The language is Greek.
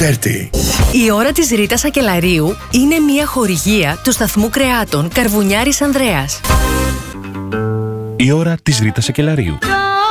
30. Η ώρα της Ρίτας Ακελαρίου είναι μια χορηγία του σταθμού κρεάτων Καρβουνιάρης Ανδρέας. Η ώρα της Ρίτας Ακελαρίου.